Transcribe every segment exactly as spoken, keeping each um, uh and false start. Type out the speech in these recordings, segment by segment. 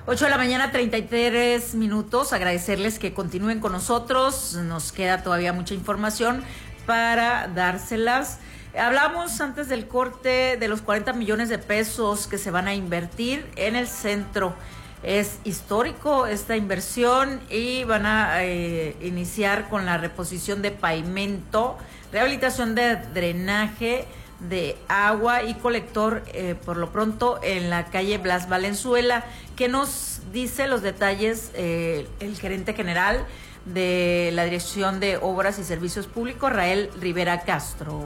ocho de la mañana, treinta y tres minutos. Agradecerles que continúen con nosotros. Nos queda todavía mucha información para dárselas. Hablamos antes del corte de los cuarenta millones de pesos que se van a invertir en el centro. Es histórico esta inversión y van a eh, iniciar con la reposición de pavimento, rehabilitación de drenaje, de agua y colector, eh, por lo pronto en la calle Blas Valenzuela. Que nos dice los detalles eh, el gerente general de la Dirección de Obras y Servicios Públicos, Rael Rivera Castro?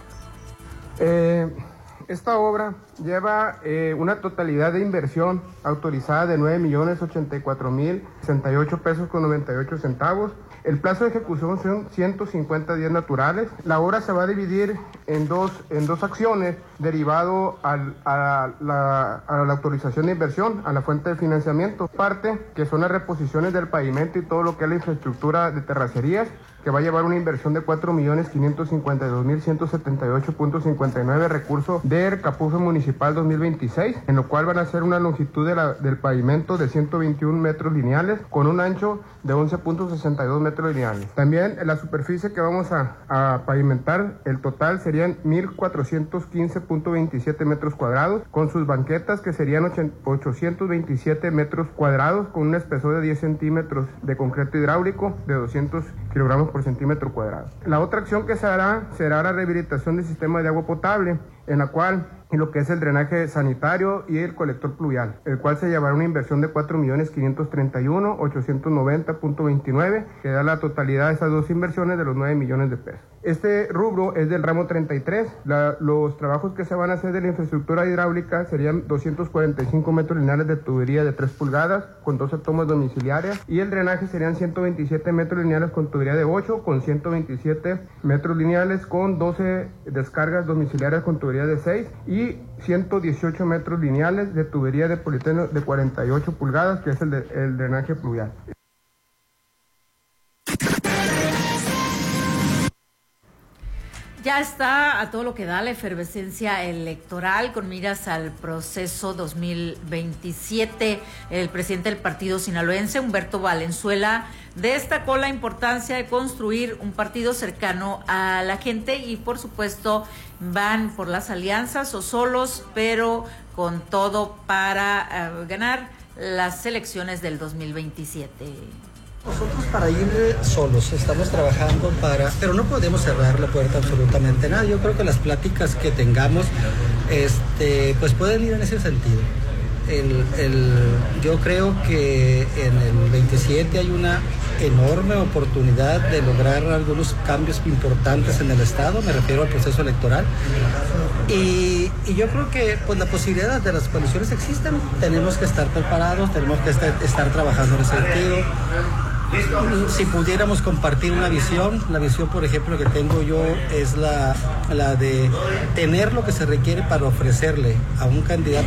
Eh, esta obra lleva eh, una totalidad de inversión autorizada de nueve millones ochenta y cuatro mil sesenta y ocho pesos con noventa y ocho centavos. El plazo de ejecución son ciento cincuenta días naturales. La obra se va a dividir en dos, en dos acciones derivado al, a, la, a la autorización de inversión, a la fuente de financiamiento. Parte que son las reposiciones del pavimento y todo lo que es la infraestructura de terracerías, que va a llevar una inversión de cuatro millones quinientos cincuenta y dos mil ciento setenta y ocho punto cincuenta y nueve recursos del Capufo Municipal dos mil veintiséis, en lo cual van a hacer una longitud de la, del pavimento de ciento veintiún metros lineales con un ancho de once punto sesenta y dos metros lineales. También la superficie que vamos a, a pavimentar, el total serían mil cuatrocientos quince punto veintisiete metros cuadrados, con sus banquetas que serían ochocientos veintisiete metros cuadrados, con un espesor de diez centímetros de concreto hidráulico de doscientos kilogramos por centímetro cuadrado. La otra acción que se hará será la rehabilitación del sistema de agua potable, en la cual, en lo que es el drenaje sanitario y el colector pluvial, el cual se llevará una inversión de cuatro millones quinientos treinta y uno mil ochocientos noventa punto veintinueve, que da la totalidad de esas dos inversiones de los nueve millones de pesos. Este rubro es del ramo treinta y tres. La, los trabajos que se van a hacer de la infraestructura hidráulica serían doscientos cuarenta y cinco metros lineales de tubería de tres pulgadas con doce tomas domiciliarias, y el drenaje serían ciento veintisiete metros lineales con tubería de ocho, con ciento veintisiete metros lineales con doce descargas domiciliarias con tubería de seis, y ciento dieciocho metros lineales de tubería de polietileno de cuarenta y ocho pulgadas, que es el, de, el drenaje pluvial. Ya está a todo lo que da la efervescencia electoral con miras al proceso dos mil veintisiete. El presidente del partido sinaloense, Humberto Valenzuela, destacó la importancia de construir un partido cercano a la gente y, por supuesto, van por las alianzas o solos, pero con todo para uh, ganar las elecciones del dos mil veintisiete. Nosotros para ir solos estamos trabajando para, pero no podemos cerrar la puerta absolutamente a nadie. Yo creo que las pláticas que tengamos, este, pues pueden ir en ese sentido. El, el, yo creo que en el veintisiete hay una enorme oportunidad de lograr algunos cambios importantes en el Estado, me refiero al proceso electoral, y, y yo creo que pues la posibilidad de las coaliciones existen. Tenemos que estar preparados, tenemos que estar, estar trabajando en ese sentido. Si pudiéramos compartir una visión, la visión, por ejemplo, que tengo yo es la, la de tener lo que se requiere para ofrecerle a un candidato